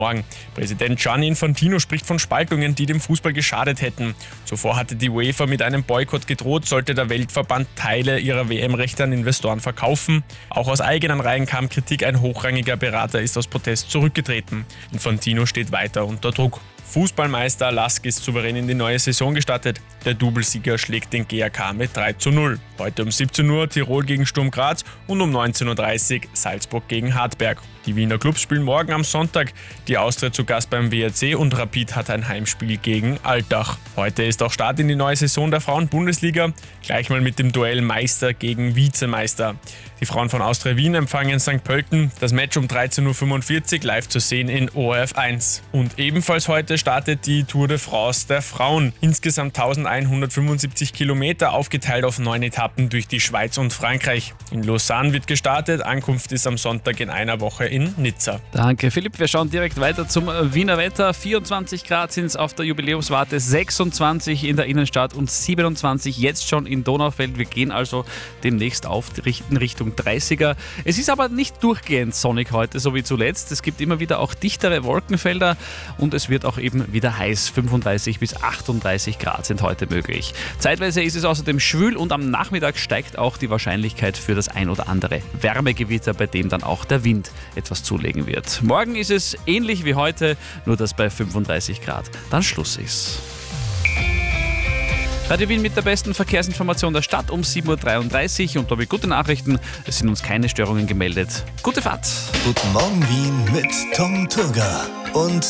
Morgen. Präsident Gianni Infantino spricht von Spaltungen, die dem Fußball geschadet hätten. Zuvor hatte die UEFA mit einem Boykott gedroht, sollte der Weltverband Teile ihrer WM-Rechte an Investoren verkaufen. Auch aus eigenen Reihen kam Kritik, ein hochrangiger Berater ist aus Protest zurückgetreten. Infantino steht weiter unter Druck. Fußballmeister Lask ist souverän in die neue Saison gestartet. Der Doublesieger schlägt den GAK mit 3:0. Heute um 17 Uhr Tirol gegen Sturm Graz und um 19:30 Uhr Salzburg gegen Hartberg. Die Wiener Clubs spielen morgen am Sonntag. Die Austria zu Gast beim WRC und Rapid hat ein Heimspiel gegen Altach. Heute ist auch Start in die neue Saison der Frauen-Bundesliga. Gleich mal mit dem Duell Meister gegen Vizemeister. Die Frauen von Austria Wien empfangen St. Pölten. Das Match um 13:45 Uhr live zu sehen in ORF 1. Und ebenfalls heute startet die Tour de France der Frauen. Insgesamt 1175 Kilometer, aufgeteilt auf 9 Etappen durch die Schweiz und Frankreich. In Lausanne wird gestartet. Ankunft ist am Sonntag in einer Woche in Nizza. Danke Philipp, wir schauen direkt weiter zum Wiener Wetter. 24 Grad sind es auf der Jubiläumswarte, 26 in der Innenstadt und 27 jetzt schon in Donaufeld. Wir gehen also demnächst aufrichten Richtung 30er. Es ist aber nicht durchgehend sonnig heute, so wie zuletzt. Es gibt immer wieder auch dichtere Wolkenfelder und es wird auch eben wieder heiß. 35 bis 38 Grad sind heute möglich. Zeitweise ist es außerdem schwül und am Nachmittag steigt auch die Wahrscheinlichkeit für das ein oder andere Wärmegewitter, bei dem dann auch der Wind etwas zulegen wird. Morgen ist es ähnlich wie heute, nur dass bei 35 Grad dann Schluss ist. Radio Wien mit der besten Verkehrsinformation der Stadt um 7:33 Uhr und damit gute Nachrichten. Es sind uns keine Störungen gemeldet. Gute Fahrt! Guten Morgen Wien mit Tom Turga und